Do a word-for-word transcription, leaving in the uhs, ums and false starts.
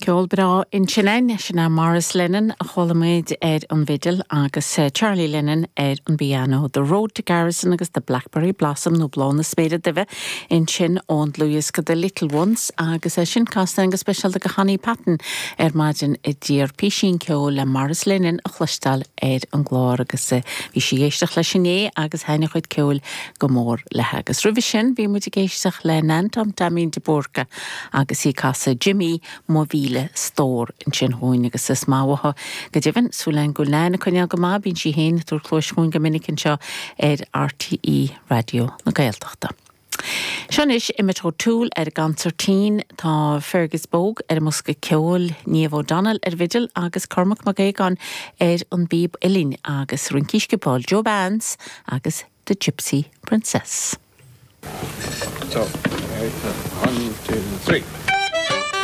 Ceol bra in Chinain sinna Morris Lennon a cholamid er an vidal agus uh, Charlie Lennon er an piano. The Road to Garrison agus the Blackberry Blossom no blonde spéide dive in Chin on Louis go the Little Ones agus uh, sin cast agus special the Honey Patton er margin a dear pishin ceol le Morris Lennon a chlustal er an glór agus uh, vi si géisteach le sinné agus haine chuid ceol gomór le agus revision vi mu géisteach le Nantam Damin de Borca agus hi casa Jimmy Movile store in sin hoin agus is máha go divan súlein go lein chuine go má bín si héin túr chlóismún go minicin seo ar R T E radio na Gaeltachta. Seanis imitó túl ar gancertín tá Fergus Bóg ar musca ceol Níomh O'Donnell ar vidal agus Cormac Magégan ar an bíb Ilín agus Rincisce Paul Joe Bands agus The Gypsy Princess. So, one, two, three.